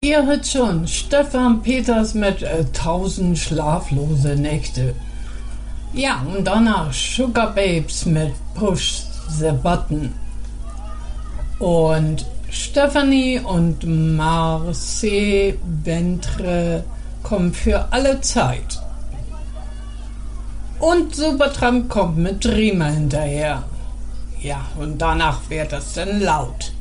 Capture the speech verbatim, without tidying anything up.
Ihr hört schon, Stefan Peters mit äh, tausend schlaflose Nächte. Ja, und danach Sugar Babes mit Push the Button. Und Stephanie und Marcel Ventre kommen für alle Zeit. Und Supertramp kommt mit Dreamer hinterher. Ja, und danach wird es dann laut.